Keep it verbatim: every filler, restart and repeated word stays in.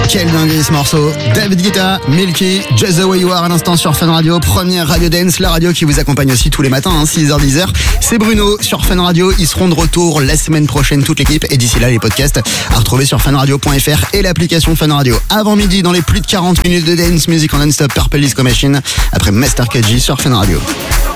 Quel dingue ce morceau. David Guetta, Milky, Just the Way You Are à l'instant sur Fun Radio. Première Radio Dance, la radio qui vous accompagne aussi tous les matins, hein, six heures dix heures. C'est Bruno sur Fun Radio. Ils seront de retour la semaine prochaine, toute l'équipe. Et d'ici là, les podcasts à retrouver sur funradio point f r et l'application Fun Radio. Avant midi, dans les plus de quarante minutes de dance music en non-stop, Purple Disco Machine. Après Master K G sur Fun Radio.